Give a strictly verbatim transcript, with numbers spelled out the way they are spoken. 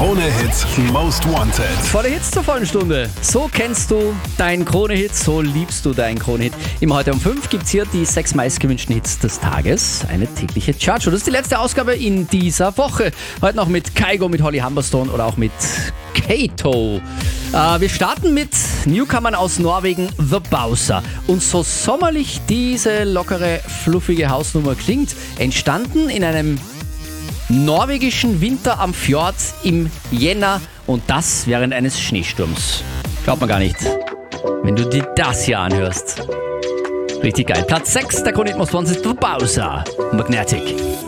Krone-Hit Most Wanted. Volle Hits zur vollen Stunde. So kennst du deinen Krone-Hit, so liebst du deinen Krone-Hit. Immer heute um fünf gibt es hier die sechs meistgewünschten Hits des Tages. Eine tägliche Chartshow. Das ist die letzte Ausgabe in dieser Woche. Heute noch mit Kygo, mit Holly Humberstone oder auch mit Kato. Äh, wir starten mit Newcomern aus Norwegen, The Bowser. Und so sommerlich diese lockere, fluffige Hausnummer klingt, entstanden in einem norwegischen Winter am Fjord im Jänner und das während eines Schneesturms. Glaubt man gar nicht, wenn du dir das hier anhörst. Richtig geil. Platz sechs der Krone-Hit Most Wanted, The Bowser, Magnetic.